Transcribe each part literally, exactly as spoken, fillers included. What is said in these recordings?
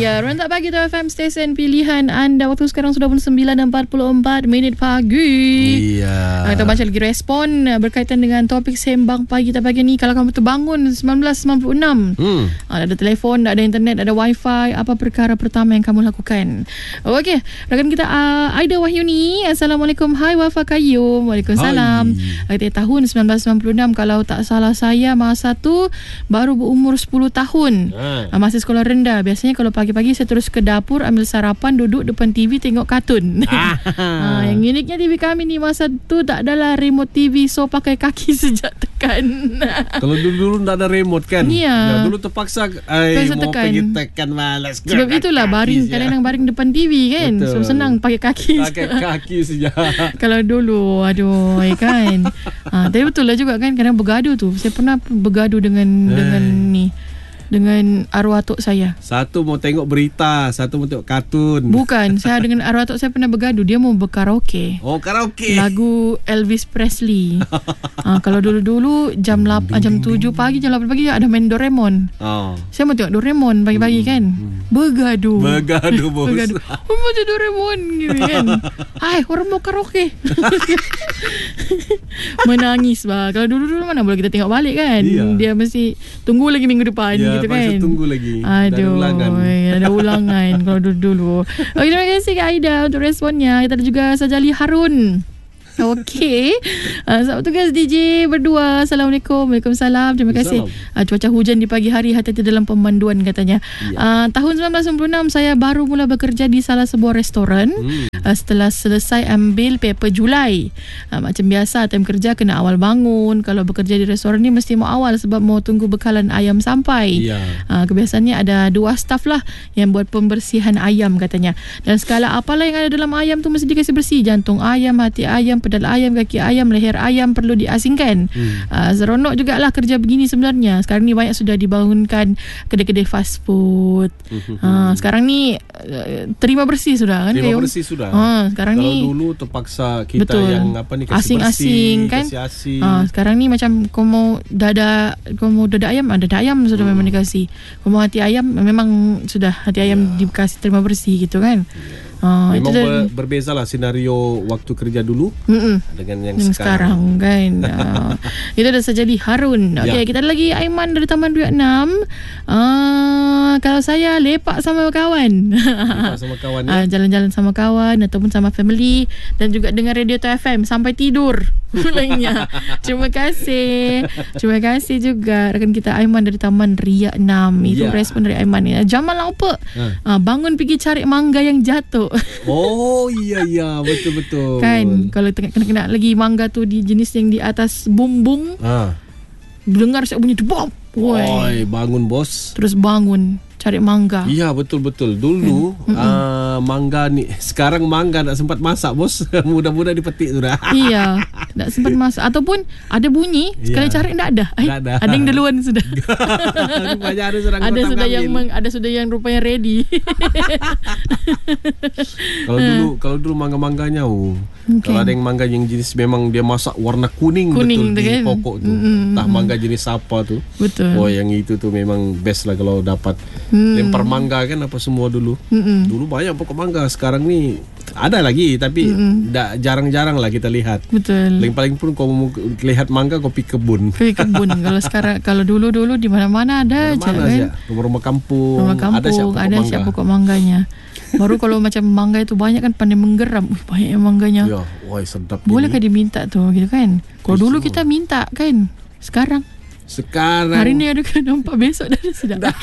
Ya, Rentak Pagi tu F M stesen pilihan anda. Waktu sekarang sudah pun sembilan empat puluh empat minit pagi. Iya. Kita baca lagi respon berkaitan dengan topik sembang pagi tak pagi ni. Kalau kamu terbangun sembilan belas sembilan puluh enam, hmm. ada telefon, ada internet, ada wifi, apa perkara pertama yang kamu lakukan? Okey, rakan kita uh, Aida Wahyuni. Assalamualaikum. Hai Wafa Kayyum. Waalaikumsalam. Kita tahun sembilan belas sembilan puluh enam, kalau tak salah saya masa tu baru berumur sepuluh tahun. Ha. Masih sekolah rendah. Biasanya kalau pagi-pagi saya terus ke dapur, ambil sarapan, duduk depan T V tengok kartun. ha, yang uniknya T V kami ni masa tu tak adalah remote T V, so pakai kaki sejak tekan. Kalau dulu-dulu tak ada remote kan? Ya. Ya, dulu terpaksa ay, mau tekan. pergi tekan malas. Sebab itulah baring, kadang-kadang baring depan T V kan. Betul. So senang pakai kaki. Pakai kaki sejak. Kalau dulu, aduh kan. ha, Tapi betul lah juga kan, kadang bergaduh tu. Saya pernah bergaduh dengan ay. dengan ni dengan arwah atuk saya. Satu mau tengok berita, satu mau tengok kartun. Bukan, saya dengan arwah atuk saya pernah bergaduh. Dia mau berkaraoke. Oh, karaoke. Lagu Elvis Presley. ha, Kalau dulu-dulu jam lapan, jam tujuh pagi, jam lapan pagi ada main Doraemon. Oh. Saya mau tengok Doraemon pagi-pagi hmm. kan. Bergaduh. Bergaduh bos. Bergaduh. Oh, mau tengok Doraemon gitu kan. Hai, orang mau karaoke. Menangis bah. Kalau dulu-dulu mana boleh kita tengok balik kan. Iya. Dia mesti tunggu lagi minggu depan. Ya. Gitu kan. Tunggu lagi. Aduh, ada ulangan. Ada ulangan kalau dulu-dulu. Okay, terima kasih Kak Aida untuk responnya. Kita ada juga Sajali Harun. Okey. Uh, selamat tugas D J berdua. Assalamualaikum. Waalaikumsalam. Terima kasih. Uh, cuaca hujan di pagi hari, hati-hati dalam pemanduan katanya. Ya. Uh, tahun sembilan belas sembilan puluh enam saya baru mula bekerja di salah sebuah restoran. Hmm. Uh, setelah selesai ambil paper Julai. Uh, macam biasa time kerja kena awal bangun. Kalau bekerja di restoran ni mesti mau awal sebab mau tunggu bekalan ayam sampai. Ya. Uh, kebiasaannya ada dua staff lah yang buat pembersihan ayam katanya. Dan segala apalah yang ada dalam ayam tu mesti dikasih bersih. Jantung ayam, hati ayam, pedal ayam, kaki ayam, leher ayam perlu diasingkan. Hmm. Uh, seronok jugalah kerja begini sebenarnya. Sekarang ni banyak sudah dibangunkan kedai-kedai fast food. Hmm. Uh, sekarang ni uh, terima bersih sudah kan? Terima bersih sudah. Uh, sekarang Kalau ni dulu terpaksa kita betul. Yang apa ni kasih asing-asing bersih, kan? Kasih asing. Uh, sekarang ni macam kau mau dada, kau mau dada ayam, ada dada ayam sudah hmm. memang dikasih. Kau mau hati ayam memang sudah hati ayam yeah. dikasih terima bersih gitu kan? Yeah. Uh, Memang ber, berbeza lah senario waktu kerja dulu Mm-mm. dengan yang, yang sekarang. sekarang kan. uh, Itu dah Sajali Harun. Okey, ya. Kita ada lagi Aiman dari Taman Dua enam. uh, Kalau saya lepak sama kawan. Lepak sama kawan ya? uh, Jalan-jalan sama kawan ataupun sama family. Dan juga dengar Radio T F M sampai tidur. Lainnya. Terima kasih. Terima kasih juga rakan kita Aiman dari Taman Ria enam. Itu ya. Respon dari Aiman ni. Jamal apa? Uh. Uh, bangun pergi cari mangga yang jatuh. Oh iya iya betul betul. Kan kalau kena-kena lagi mangga tu di jenis yang di atas bumbung. Ah. Dengar siap bunyi bom. Oi, bangun bos. Terus bangun cari mangga. Iya betul betul. Dulu kan? uh, mangga ni, sekarang mangga tak sempat masak bos. Mudah-mudah dipetik sudah. Iya, tak sempat masak ataupun ada bunyi sekali ya. Cari tak ada. Ay, ada. Ada yang duluan sudah. Rupanya ada sudah. Ada sudah yang meng, ada sudah yang rupanya ready. Kalau dulu kalau dulu mangga-mangganya oh. Okay. Kalau ada yang mangga yang jenis memang dia masak warna kuning, kuning betul kan? Di pokok tu. Mm-hmm. Entah mangga jenis apa tu. Betul. Oh yang itu tu memang best lah kalau dapat. Hmm. Lempar mangga kan apa semua dulu. Mm-mm. Dulu banyak pokok mangga. Sekarang ni ada lagi tapi dah jarang-jarang lah kita lihat. Betul. Paling-paling pun kau mau lihat mangga kau pergi kebun. Pergi kebun. Kalau sekarang kalau dulu-dulu di mana-mana ada aja kan. Rumah kampung. Rumah kampung ada siap pokok, ada siap pokok mangganya. Baru kalau macam mangga itu banyak kan pandai menggeram. Uy, banyak yang mangganya. Ya, wah sedap. Bolehkah diminta tu gitu kan? Kalau dulu kita minta kan. Sekarang Sekarang hari ni ada kena nampak, besok dah ada sudah. Dah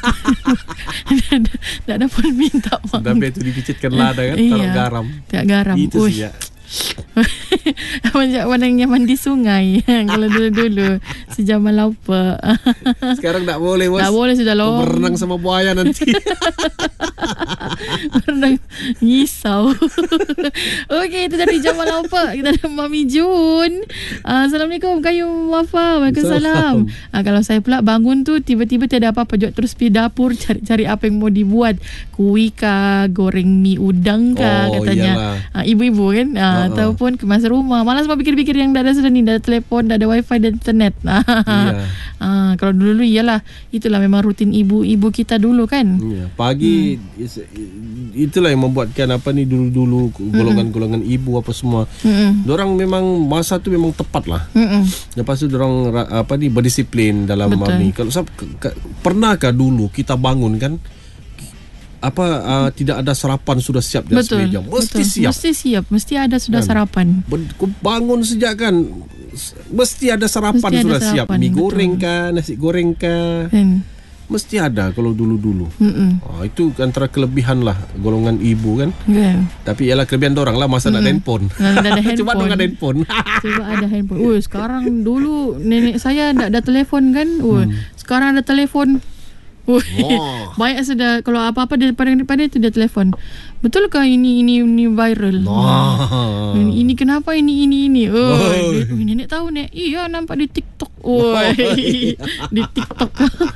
tak ada pun minta mangga. Sudah itu dipicitkan lada kan, taruh iya, garam. Tak garam. Itu sih ya. Macam orang yang mandi sungai. Kalau dulu-dulu sejaman laupa. Sekarang tak boleh bos. Tak boleh sudah loh. Berenang sama buaya nanti. Pernah risau. Okey, itu dari Jamal apa? Kita ada Mami Jun. Uh, Assalamualaikum Kayu Wafa. Waalaikumsalam. Uh, kalau saya pula bangun tu tiba-tiba tiada apa-apa, jod terus pergi dapur cari-cari apa yang mau dibuat. Kuih kah, goreng mi udang kah, oh, katanya. Uh, ibu-ibu kan. Uh, uh-uh. Ataupun kemas rumah. Malas mau pikir-pikir yang dah ada sudah ni, dah ada telefon, dah ada wifi dan internet. Yeah. Uh, kalau dulu iyalah, itulah memang rutin ibu-ibu kita dulu kan. Yeah. Pagi hmm. itulah yang membuatkan apa ni dulu-dulu golongan-golongan ibu apa semua. Mm-mm. Dorang memang masa tu memang tepat lah. Mm-mm. Lepas tu dorang apa ni berdisiplin dalam mami. Kalau pernahkah dulu kita bangun kan apa uh, tidak ada sarapan sudah siap di atas meja? Mesti betul. siap. Mesti siap, mesti ada sudah kan? Sarapan. Bangun sejak kan mesti ada sarapan mesti sudah ada siap. Sarapan, mi goreng kah, nasi goreng kah. Hmm. Mesti ada kalau dulu-dulu. Oh, itu antara kelebihan lah golongan ibu kan. Yeah. Tapi ialah kelebihan dorang lah masa Mm-mm. nak handphone. Ada handphone. Cuba dong ada handphone. Cuba ada handphone. Oh, sekarang dulu nenek saya tak ada telefon kan. Oh, hmm. sekarang ada telefon. Oh. Banyak sudah kalau apa-apa daripada daripada itu dia telefon. Betulkah ini ini ini viral? Oh. Ini, ini kenapa ini ini ini? Oh, oh. Nenek tahu nek. Iya nampak di TikTok. Oh, di TikTok.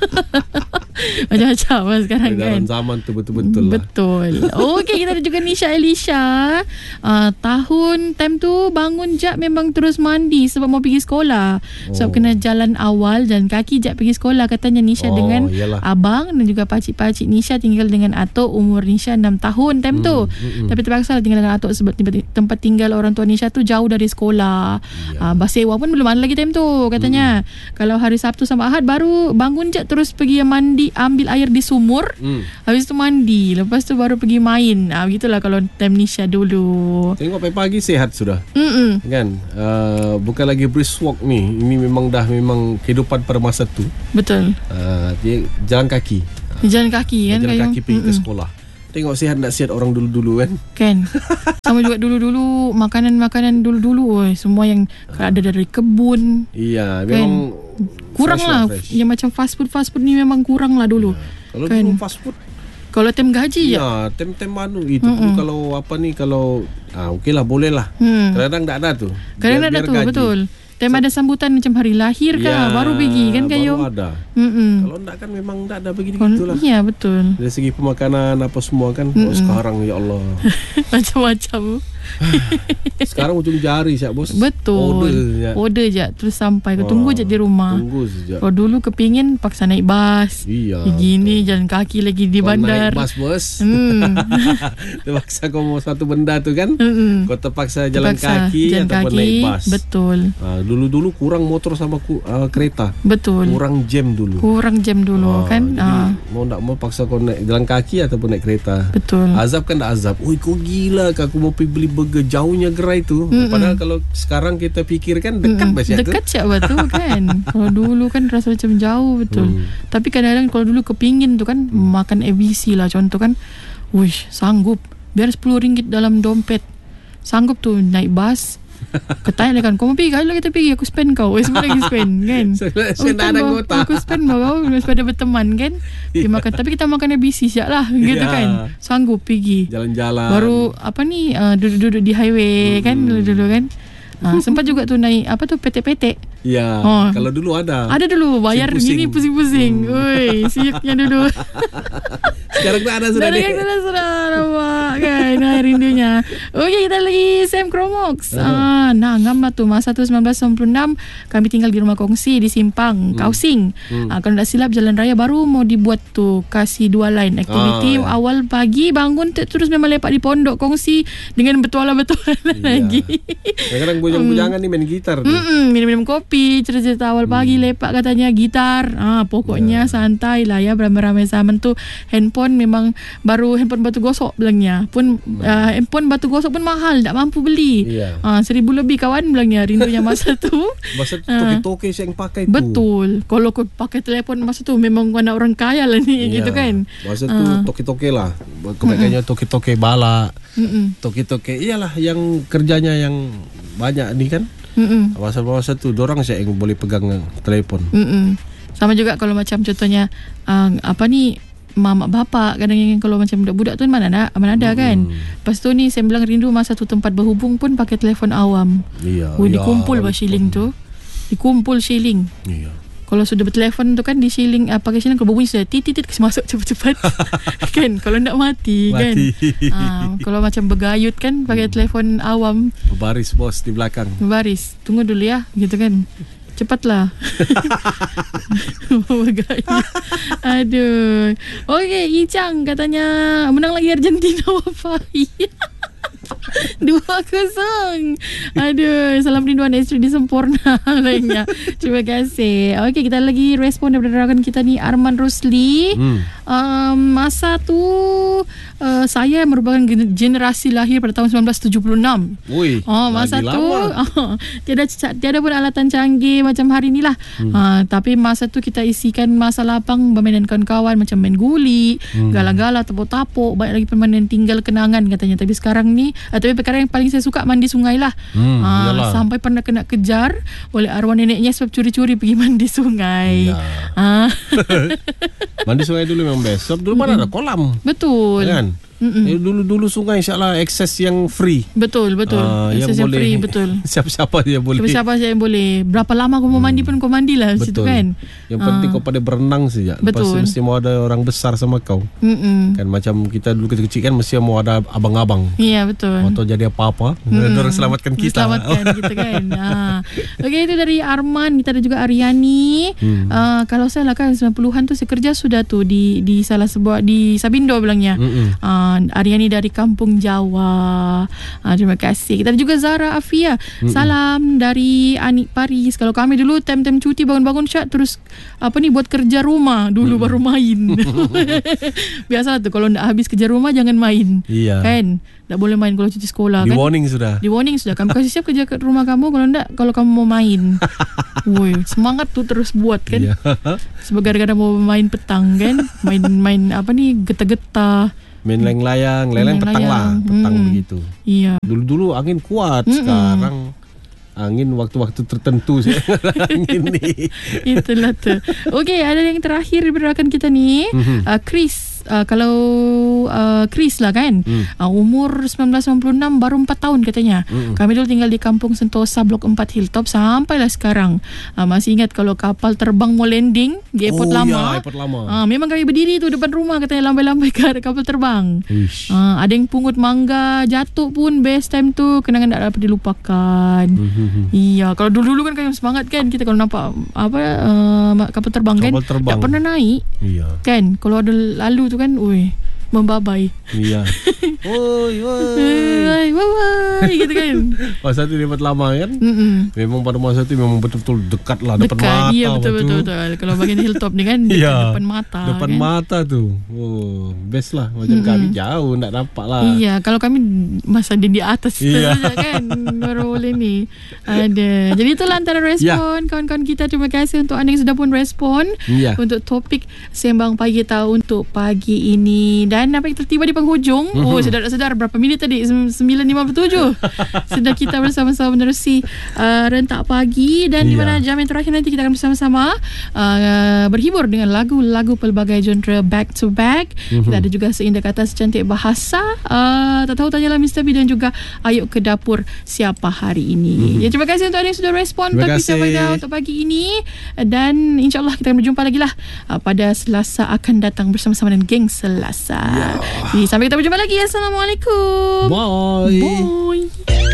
Macam-macam lah sekarang kan. Dalam zaman tu betul-betul lah. Betul. Okey, kita ada juga Nisha Elisha. Uh, tahun time tu bangun jap memang terus mandi sebab mau pergi sekolah. Oh. Sebab kena jalan awal dan kaki jap pergi sekolah katanya Nisha oh, dengan yalah. abang dan juga pakcik-pakcik Nisha tinggal dengan atuk. Umur Nisha enam tahun time hmm, tu. Hmm, Tapi terpaksa lah tinggal dengan atuk sebab tempat tinggal orang tua Nisha tu jauh dari sekolah. Ya. Uh, bas sewa pun belum ada lagi time tu katanya. Hmm. Kalau hari Sabtu sama Ahad baru bangun jap terus pergi mandi, ambil air di sumur. Hmm. Habis tu mandi, lepas tu baru pergi main. Ah begitulah kalau time Nisha dulu. Tengok pagi-pagi sihat sudah. Mm-mm. Kan? Uh, bukan lagi brisk walk ni. Ini memang dah memang kehidupan pada masa tu. Betul. Uh, dia jalan kaki. Jalan kaki kan? Jalan kayu? kaki pergi Mm-mm. ke sekolah. Tengok sihat tak sihat orang dulu-dulu kan. Kan. Sama juga dulu-dulu makanan-makanan dulu-dulu oi, semua yang ada dari kebun. Iya, memang kan? Kurang lah, lah yang macam fast food fast food ni memang kurang lah dulu. Ya. Kalau kan? Dulu fast food kalau tem gaji ya. Ya, tem-tem manu itu pun kalau apa ni kalau ah okeylah boleh lah. Hmm. Kadang-kadang tak ada tu. Kadang-kadang ada tu gaji. Betul. Tem ada sambutan macam hari lahir kah, ya, baru pergi kan kayu. Baru ada. Mm-mm. Kalau enggak kan memang enggak ada begitu gitulah. Iya, betul. Dari segi pemakanan apa semua kan. Oh, sekarang ya Allah. Macam-macam. Sekarang ujung jari siap bos. Betul. Order je. Order je terus sampai. Kau tunggu je di rumah. Tunggu saja. Kalau dulu kepingin paksa naik bas. Iya. Begini jalan kaki lagi di kau bandar. Naik bas bos. Hmm. Terpaksa kau mau satu benda tu kan. Mm-mm. Kau terpaksa jalan terpaksa kaki jalan ataupun kaki, naik bas. Betul. Ha, dulu-dulu kurang motor sama ku, uh, kereta. Betul. Kurang jam dulu. Kurang jam dulu ha, kan. Jadi, ha. Mau tak mau paksa kau naik jalan kaki ataupun naik kereta. Betul. Azab kan tak azab. Oi kau gila kah aku mau pergi beli burger jauhnya gerai tu. Mm-mm. Padahal kalau sekarang kita fikir kan dekat Mm-mm. basiak dekat siap betul kan. Kalau dulu kan rasa macam jauh betul. Mm. Tapi kadang-kadang kalau dulu kepingin tu kan mm. makan A B C lah contoh kan. Wish sanggup. Biar sepuluh ringgit dalam dompet. Sanggup tu naik bas. Ketanya kan, kau mau pergi kalau kita pergi aku spend kau. Eh semua lagi spend kan. Saya tak ada kota. Aku spend kau daripada berteman kan. Pergi yeah. makan. Tapi kita makan A B C siap lah gitu yeah. kan. Sanggup pergi. Jalan-jalan. Baru apa ni uh, duduk-duduk di highway hmm. kan dulu-dulu kan. Uh, sempat juga tu naik apa tu petek-petek. Ya, oh. Kalau dulu ada. Ada dulu bayar gini pusing-pusing. Hmm. Oi, siapnya dulu. Sekarang tak ada sudah. Sekarang tak ada sudah nampak kan hari rindunya. Okey, kita lagi Sam Kromox. Uh. Ah, nah ngam lah tu masa tu sembilan belas sembilan puluh enam kami tinggal di rumah kongsi di Simpang, hmm. Kausing. Hmm. Ah, kalau tak silap jalan raya baru mau dibuat tu kasih dua line aktiviti ah, ya. Awal pagi bangun terus memang lepak di pondok kongsi dengan bertualang-bertualang ya. Lagi. Kadang-kadang bujang-bujangan hmm. ni main gitar tu. Hmm, minum-minum kopi, cerita-cerita awal pagi hmm. lepak katanya gitar. Ah, pokoknya ya. Santai lah ya beramai-ramai zaman tu. Handphone memang baru handphone batu gosok bilangnya. Pun hmm. uh, handphone batu gosok pun mahal, tak mampu beli. Ya. Ah, seribu lebih kawan bilangnya rindunya masa tu. Masa tu toke-toke saya yang pakai tu. Betul. Kalau kau pakai telefon masa tu memang kau nak orang kaya lah ni ya. Gitu kan. Masa tu ah. toke-toke lah. Kebanyakannya toke-toke bala. Mm-mm. Toke-toke iyalah yang kerjanya yang banyak ni kan. Mm-mm. Masa-masa tu dorang saya yang boleh pegang telefon. Mm-mm. Sama juga kalau macam contohnya uh, apa ni mak bapak kadang-kadang kalau macam budak-budak tu mana ada mana ada kan. Hmm. Lepas tu ni saya bilang rindu masa tu tempat berhubung pun pakai telefon awam. Iya. Oh, ya, dikumpul bah shilling tu. Dikumpul shilling. Iya. Kalau sudah bertelefon tu kan di shilling uh, pakai shilling kalau berbunyi sudah titit-titit kasi masuk cepat-cepat. Kan kalau nak mati, mati. kan. Uh, kalau macam bergayut kan pakai hmm. telefon awam. Berbaris bos di belakang. Berbaris. Tunggu dulu ya gitu kan. Cepatlah. Aduh. Okey, Icang katanya menang lagi Argentina Wafai. Dua kosong. Aduh, salam rinduan isteri di Sempurna lainnya. Terima kasih. Okey, kita lagi respon daripada rakan kita ni Arman Rusli. hmm. um, Masa tu uh, saya merupakan generasi lahir pada tahun sembilan belas tujuh puluh enam. Ui, oh, masa tu uh, tiada tiada pun alatan canggih macam hari ni lah. hmm. uh, Tapi masa tu kita isikan masa lapang bermain dengan kawan-kawan macam main guli, hmm. gala-gala, tepuk-tapuk, banyak lagi permainan tinggal kenangan katanya. Tapi sekarang ni uh, tapi perkara yang paling saya suka mandi sungai lah. hmm, uh, Sampai pernah kena kejar oleh arwah neneknya sebab curi-curi pergi mandi sungai. ya. uh. Mandi sungai dulu memang best. Sebab dulu mana ada kolam. Betul kan? Eh, dulu-dulu sungai insyaAllah akses yang free. Betul, betul. Uh, akses yang, yang free, betul. Siapa-siapa dia boleh. Siapa-siapa saja yang boleh. Berapa lama kau mau mandi pun kau mandilah di situ kan. Yang uh. penting kau pada berenang saja. Betul. Lepas mesti mau ada orang besar sama kau. Mm-mm. Kan macam kita dulu kecil-kecil kan mesti mau ada abang-abang. Iya, betul. Atau jadi apa-apa. Mm. Orang selamatkan kita. Selamatkan kita kan. uh. Okey, itu dari Arman. Kita ada juga Aryani. Mm. Uh, kalau saya lah kan sembilan puluhan tu saya kerja sudah tu di di salah sebuah di Sabindo bilangnya. Uh, Aryani dari Kampung Jawa. uh, Terima kasih. Kita ada juga Zara Afia. Mm-mm. Salam dari Anik Paris. Kalau kami dulu time-time cuti bangun-bangun syak terus apa ni buat kerja rumah dulu. Mm. Baru main. Biasalah tu kalau nak habis kerja rumah jangan main. Iya. Kan tak boleh main kalau cuti sekolah. Di kan? warning sudah. Di warning sudah. Kamu kasih siap kerja ke rumah kamu. Kalau tak, kalau kamu mau main. Woi, semangat tu terus buat kan. Iya. Sebab gara-gara mau main petang kan. Main-main apa ni getah-getah. Main layang-layang, layang petang lah, petang hmm. begitu. Iya. Dulu-dulu angin kuat, mm-mm. sekarang angin waktu-waktu tertentu sih. Angin ni. Itulah tu. Okey, ada yang terakhir berakan kita ni, mm-hmm. uh, Chris. Uh, kalau uh, Chris lah kan, mm. uh, umur sembilan belas sembilan puluh enam baru empat tahun katanya. Mm-mm. Kami dulu tinggal di Kampung Sentosa Blok empat Hilltop sampailah sekarang. Uh, masih ingat kalau kapal terbang mau landing di airport oh, lama. Ya, airport lama. Uh, memang kami berdiri tu depan rumah katanya lambai-lambai ke kapal terbang. Uh, ada yang pungut mangga jatuh pun best time tu, kenangan tak dapat dilupakan. Mm-hmm. Iya, kalau dulu-dulu kan kami semangat kan kita kalau nampak apa uh, kapal terbang kapal kan terbang. Tak pernah naik. Iya. Kan kalau ada lalu tu kan, ui, membabai. Iya. Oi, oi. Oi, gitu kan. Masa tu dapat lama kan? Mm-mm. Memang pada masa tu memang betul-betul dekat lah depan dekat, mata. Iya, betul betul betul. Kalau bagian Hilltop ni kan iya, depan mata. Depan kan? Mata tu. Oh, best lah. Macam mm-mm. kami jauh nak nampak lah. Iya, kalau kami masa dia di atas iya. kan baru boleh ni. Ada. Jadi itulah antara respon ya. Kawan-kawan kita. Terima kasih untuk anda yang sudah pun respon ya. Untuk topik Sembang Pagi Tahu untuk pagi ini. Dan apa kita tiba di penghujung. Mm-hmm. Oh, sedar-sedar berapa minit tadi? sembilan lima puluh tujuh. Sedang kita bersama-sama menerusi uh, rentak pagi. Dan yeah. di mana jam yang terakhir nanti kita akan bersama-sama uh, berhibur dengan lagu-lagu pelbagai genre back to back. Mm-hmm. Kita ada juga seindah kata secantik bahasa. Uh, tak tahu tanyalah Mister B dan juga Ayuk ke Dapur siapa hari ini. Mm-hmm. Ya, terima kasih untuk anda yang sudah respon tapi siapa dah untuk pagi ini. Dan insyaAllah kita akan berjumpa lagi lah uh, pada Selasa akan datang bersama-sama dengan geng Selasa. Yeah. Jadi, sampai kita berjumpa lagi. Assalamualaikum. Bye. Bye.